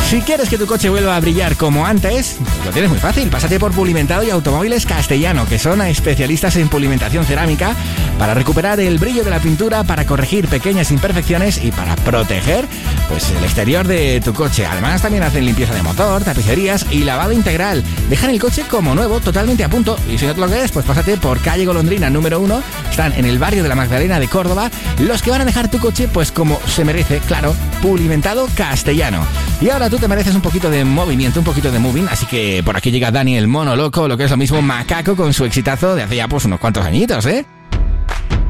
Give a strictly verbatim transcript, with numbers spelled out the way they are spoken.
Si quieres que tu coche vuelva a brillar como antes, lo tienes muy fácil. Pásate por Pulimentado y Automóviles Castellano, que son especialistas en pulimentación cerámica para recuperar el brillo de la pintura, para corregir pequeñas imperfecciones y para proteger pues el exterior de tu coche. Además, también hacen limpieza de motor, tapicerías y lavado integral. Dejan el coche como nuevo, totalmente a punto. Y si no te lo crees, pues pásate por calle Golondrina número uno. Están en el barrio de la Magdalena de Córdoba, los que van a dejar tu coche pues como se merece, claro, Pulimentado Castellano. Y ahora tú te mereces un poquito de movimiento, un poquito de moving, así que por aquí llega Dani el Mono Loco, lo que es lo mismo Macaco, con su exitazo de hace ya pues unos cuantos añitos, ¿eh?